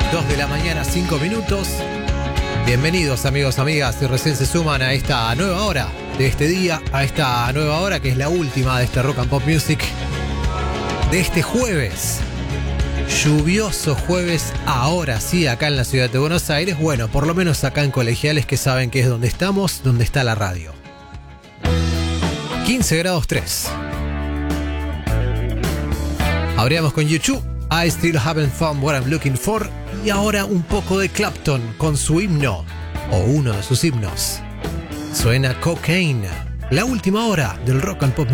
2 de la mañana, 5 minutos. Bienvenidos amigos, amigas, si recién se suman a esta nueva hora de este día, a esta nueva hora que es la última de este Rock and Pop Music de este jueves. Lluvioso jueves, ahora sí, acá en la ciudad de Buenos Aires. Bueno, por lo menos acá en Colegiales, que saben que es donde estamos, donde está la radio. 15 grados 3. Abríamos con YouTube, I Still Haven't Found What I'm Looking For. Y ahora un poco de Clapton con su himno, o uno de sus himnos. Suena Cocaine, la última hora del Rock and Pop